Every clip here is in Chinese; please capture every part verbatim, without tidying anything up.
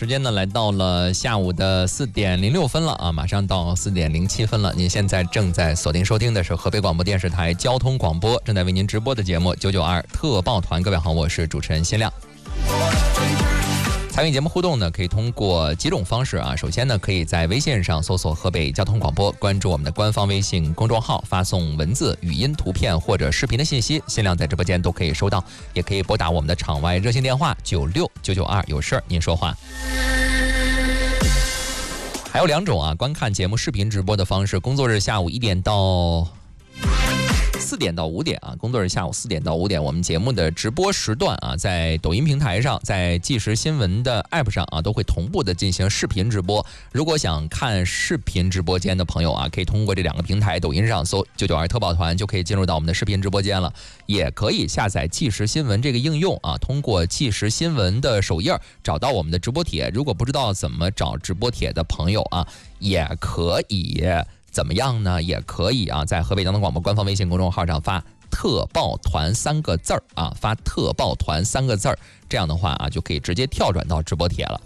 时间呢来到了下午的四点零六分了啊，马上到四点零七分了。您现在正在锁定收听的是河北广播电视台交通广播正在为您直播的节目九九二特报团。各位好，我是主持人新亮。参与节目互动呢，可以通过几种方式啊。首先呢，可以在微信上搜索河北交通广播，关注我们的官方微信公众号，发送文字、语音、图片或者视频的信息，新亮在直播间都可以收到。也可以拨打我们的场外热线电话九六九九二，有事儿您说话。还有两种啊，观看节目视频直播的方式，工作日下午一点到四点到五点啊，工作日下午四点到五点，我们节目的直播时段啊，在抖音平台上，在即时新闻的 app 上啊，都会同步的进行视频直播。如果想看视频直播间的朋友啊，可以通过这两个平台，抖音上搜九九二特报团就可以进入到我们的视频直播间了。也可以下载即时新闻这个应用啊，通过即时新闻的首页找到我们的直播帖。如果不知道怎么找直播帖的朋友啊，也可以。怎么样呢？也可以啊，在河北交通广播官方微信公众号上发特报团三个字儿啊，发特报团三个字儿，这样的话啊，就可以直接跳转到直播帖了。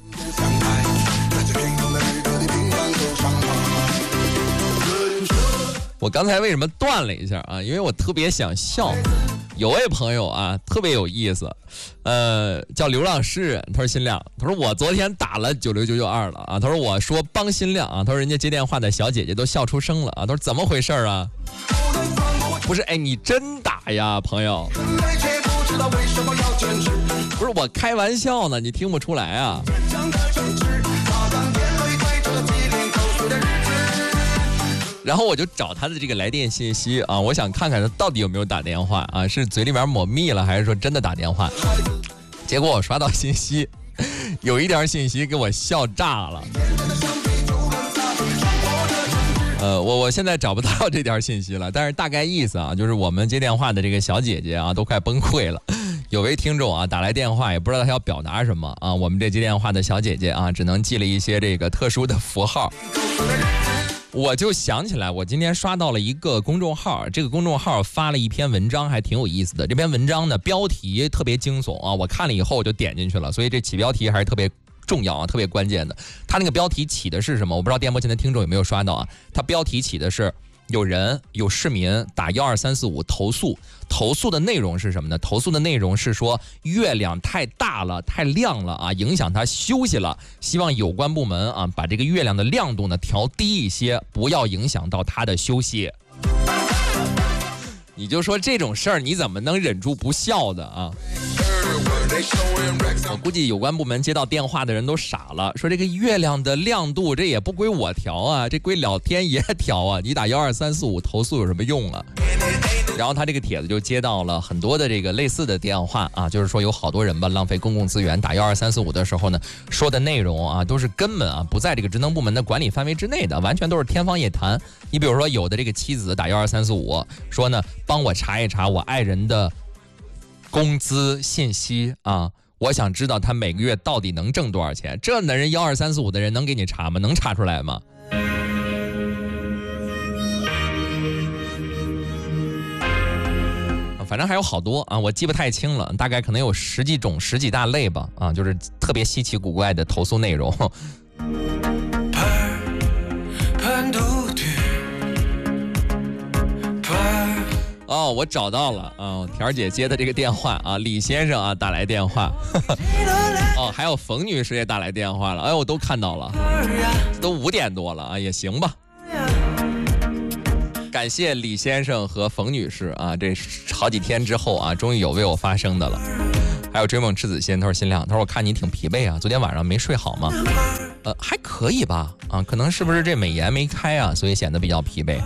我刚才为什么断了一下啊？因为我特别想笑。有位朋友啊，特别有意思，呃，叫流浪诗人。他说新亮，他说我昨天打了九六九九二了啊。他说我说帮新亮啊，他说人家接电话的小姐姐都笑出声了啊。他说怎么回事啊？不是，哎，你真打呀，朋友？不是我开玩笑呢，你听不出来啊？然后我就找他的这个来电信息啊，我想看看他到底有没有打电话啊，是嘴里面抹蜜了，还是说真的打电话？结果我刷到信息，有一条信息给我笑炸了。呃，我我现在找不到这条信息了，但是大概意思啊，就是我们接电话的这个小姐姐啊，都快崩溃了。有位听众啊打来电话，也不知道他要表达什么啊，我们这接电话的小姐姐啊，只能记了一些这个特殊的符号。我就想起来，我今天刷到了一个公众号，这个公众号发了一篇文章，还挺有意思的。这篇文章呢，标题特别惊悚啊，我看了以后我就点进去了，所以这起标题还是特别重要啊，特别关键的。他那个标题起的是什么？我不知道电波前的听众有没有刷到啊？他标题起的是有人有市民打一二三四五投诉，投诉的内容是什么呢？投诉的内容是说月亮太大了，太亮了啊，影响他休息了，希望有关部门啊把这个月亮的亮度呢调低一些，不要影响到他的休息。你就说这种事儿你怎么能忍住不笑的啊？我估计有关部门接到电话的人都傻了，说这个月亮的亮度这也不归我调啊，这归老天爷调啊，你打一二三四五投诉有什么用啊？然后他这个帖子就接到了很多的这个类似的电话啊，就是说有好多人吧浪费公共资源打一二三四五的时候呢，说的内容啊都是根本啊不在这个职能部门的管理范围之内的，完全都是天方夜谭。你比如说有的这个妻子打一二三四五说呢，帮我查一查我爱人的工资信息啊，我想知道他每个月到底能挣多少钱。这男人一二三四五的人能给你查吗？能查出来吗？反正还有好多啊，我记不太清了，大概可能有十几种、十几大类吧啊，就是特别稀奇古怪的投诉内容。哦，我找到了啊，田姐接的这个电话啊，李先生啊打来电话，哦，还有冯女士也打来电话了，哎，我都看到了，都五点多了啊，也行吧。感谢李先生和冯女士啊，这好几天之后啊，终于有为我发声的了。还有追梦赤子心，他说新亮，他说我看你挺疲惫啊，昨天晚上没睡好吗？呃，还可以吧，啊，可能是不是这美颜没开啊，所以显得比较疲惫。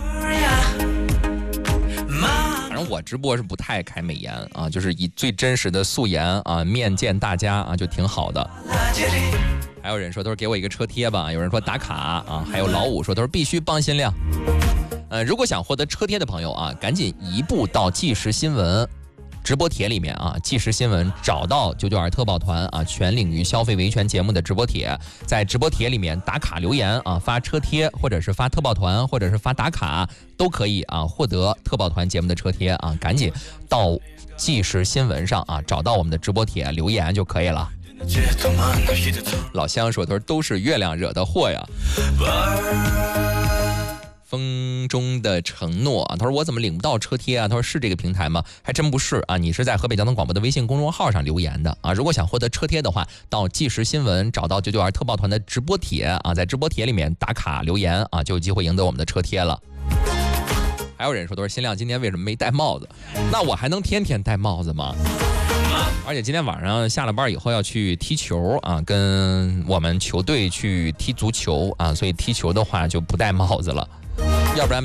反正我直播是不太开美颜啊，就是以最真实的素颜啊面见大家啊，就挺好的。还有人说都是给我一个车贴吧，有人说打卡啊，还有老五说都是必须帮新亮。呃，如果想获得车贴的朋友啊，赶紧移步到即时新闻直播帖里面啊，即时新闻找到九九二特报团啊全领域消费维权节目的直播帖，在直播帖里面打卡留言啊，发车贴或者是发特报团或者是发打卡都可以啊，获得特报团节目的车贴啊，赶紧到即时新闻上啊找到我们的直播帖留言就可以了。 老乡说：“他说都是月亮惹的祸呀。”风中的承诺啊，他说我怎么领不到车贴啊？他说是这个平台吗？还真不是啊，你是在河北交通广播的微信公众号上留言的啊。如果想获得车贴的话，到即时新闻找到九九二特报团的直播帖啊，在直播帖里面打卡留言啊，就有机会赢得我们的车贴了。还有人说，都是新亮今天为什么没戴帽子？那我还能天天戴帽子吗？而且今天晚上下了班以后要去踢球啊，跟我们球队去踢足球啊，所以踢球的话就不戴帽子了，要不然。